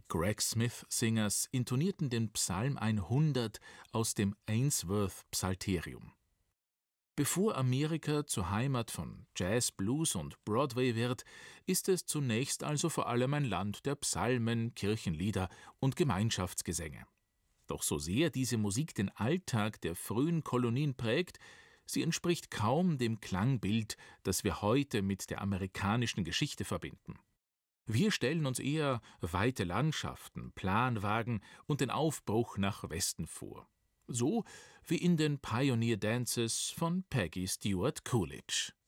Greg Smith-Singers intonierten den Psalm 100 aus dem Ainsworth-Psalterium. Bevor Amerika zur Heimat von Jazz, Blues und Broadway wird, ist es zunächst also vor allem ein Land der Psalmen, Kirchenlieder und Gemeinschaftsgesänge. Doch so sehr diese Musik den Alltag der frühen Kolonien prägt, sie entspricht kaum dem Klangbild, das wir heute mit der amerikanischen Geschichte verbinden. Wir stellen uns eher weite Landschaften, Planwagen und den Aufbruch nach Westen vor. So wie in den Pioneer Dances von Peggy Stewart Coolidge.